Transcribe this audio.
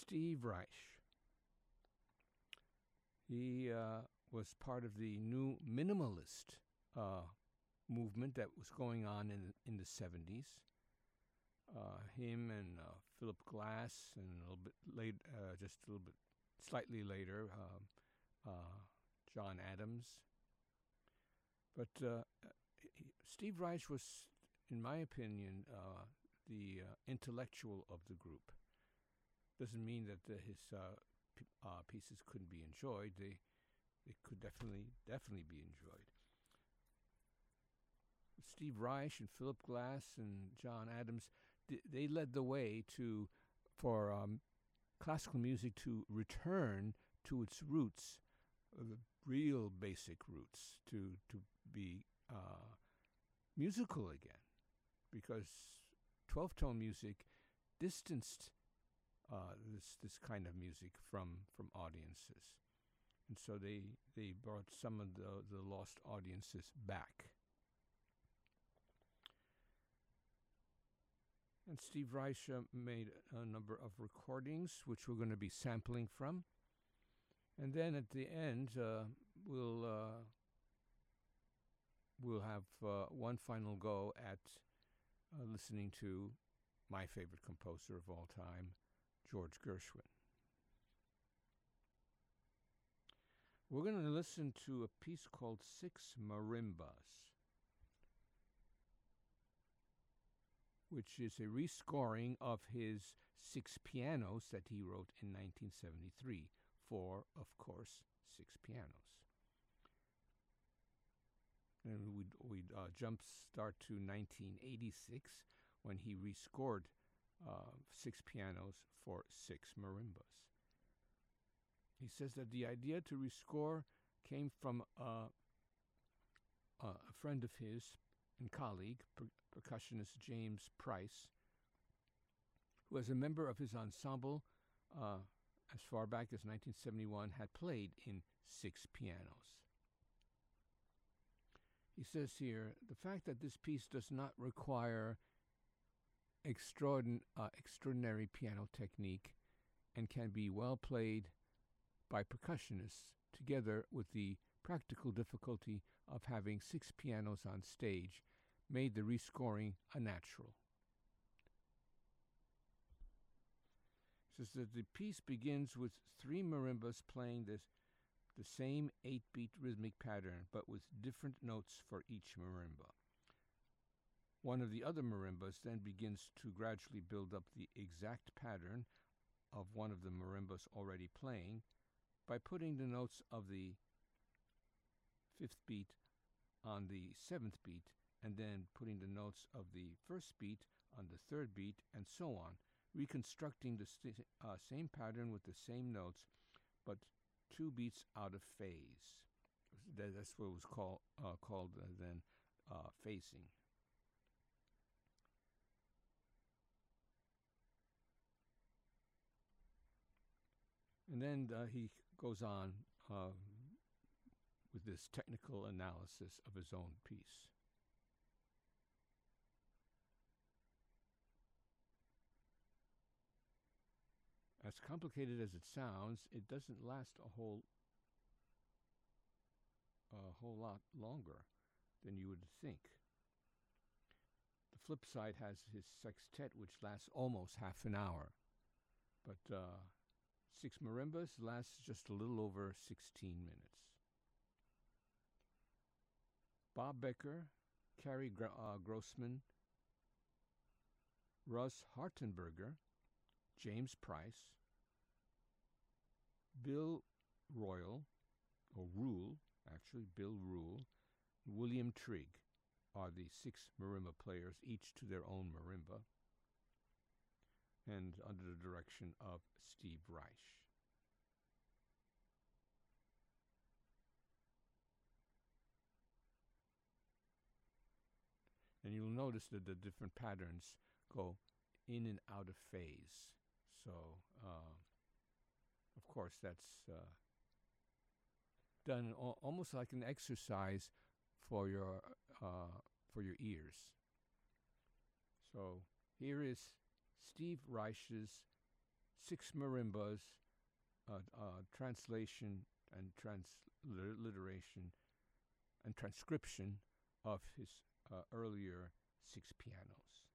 Steve Reich. He was part of the new minimalist movement that was going on in the 70s. Him and Philip Glass, and a little bit late, just a little bit slightly later, John Adams. But Steve Reich was, in my opinion, the intellectual of the group. Doesn't mean that his pieces couldn't be enjoyed. They could definitely be enjoyed. Steve Reich and Philip Glass and John Adams, they led the way for classical music to return to its roots, the real basic roots, to be musical again, because 12-tone music distanced this kind of music from audiences, and so they brought some of the lost audiences back. And Steve Reich made a number of recordings, which we're going to be sampling from. And then at the end, we'll have one final go at listening to my favorite composer of all time, George Gershwin. We're going to listen to a piece called Six Marimbas, which is a rescoring of his 6 pianos that he wrote in 1973 for, of course, 6 pianos. And we'd jump start to 1986 when he rescored 6 pianos for 6 marimbas. He says that the idea to rescore came from a friend of his and colleague, percussionist James Price, who as a member of his ensemble as far back as 1971 had played in 6 pianos. He says here, the fact that this piece does not require extraordinary piano technique and can be well played by percussionists, together with the practical difficulty of having 6 pianos on stage, made the rescoring a natural. It says that the piece begins with 3 marimbas playing the same 8-beat rhythmic pattern, but with different notes for each marimba. One of the other marimbas then begins to gradually build up the exact pattern of one of the marimbas already playing by putting the notes of the 5th beat on the 7th beat, and then putting the notes of the 1st beat on the 3rd beat, and so on, reconstructing the same pattern with the same notes, but 2 beats out of phase. That's what it was called then phasing. And then he goes on with this technical analysis of his own piece. As complicated as it sounds, it doesn't last a whole lot longer than you would think. The flip side has his sextet, which lasts almost half an hour, but 6 marimbas lasts just a little over 16 minutes. Bob Becker, Carrie Grossman, Russ Hartenberger, James Price, Bill Rule, William Trigg are the 6 marimba players, each to their own marimba, and under the direction of Steve Reich. And you'll notice that the different patterns go in and out of phase. So, of course, that's done almost like an exercise for your ears. So here is Steve Reich's six marimbas, translation and transliteration and transcription of his earlier six pianos.